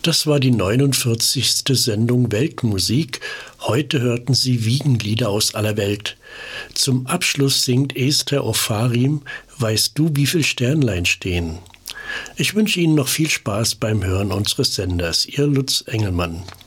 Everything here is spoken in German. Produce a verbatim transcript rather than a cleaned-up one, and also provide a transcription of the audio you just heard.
Das war die neunundvierzigste Sendung Weltmusik. Heute hörten Sie Wiegenlieder aus aller Welt. Zum Abschluss singt Esther Ofarim »Weißt du, wie viel Sternlein stehen?« Ich wünsche Ihnen noch viel Spaß beim Hören unseres Senders. Ihr Lutz Engelmann.